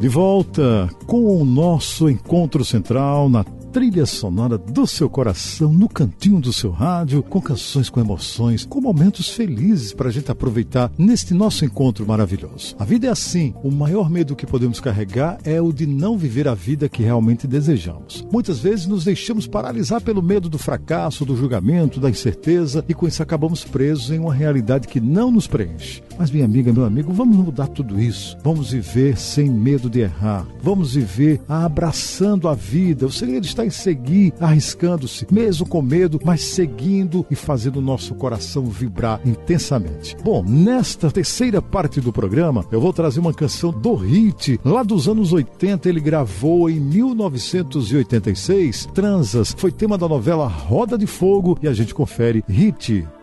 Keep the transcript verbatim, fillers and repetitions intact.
De volta com o nosso encontro central na trilha sonora do seu coração, no cantinho do seu rádio, com canções com emoções, com momentos felizes para a gente aproveitar neste nosso encontro maravilhoso. A vida é assim, o maior medo que podemos carregar é o de não viver a vida que realmente desejamos. Muitas vezes nos deixamos paralisar pelo medo do fracasso, do julgamento, da incerteza e com isso acabamos presos em uma realidade que não nos preenche. Mas minha amiga, meu amigo, vamos mudar tudo isso. Vamos viver sem medo de errar. Vamos viver abraçando a vida. O segredo está em seguir, arriscando-se, mesmo com medo, mas seguindo e fazendo o nosso coração vibrar intensamente. Bom, nesta terceira parte do programa, eu vou trazer uma canção do Hit, lá dos anos oitenta, ele gravou em mil novecentos e oitenta e seis. Transas foi tema da novela Roda de Fogo e a gente confere Hit.